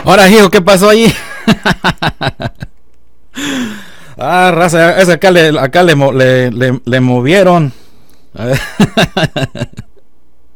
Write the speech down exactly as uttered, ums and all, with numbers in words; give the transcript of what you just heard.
Ahora, hijo, ¿qué pasó ahí? Ah, raza, ese acá le, acá le, mo- le, le, le movieron.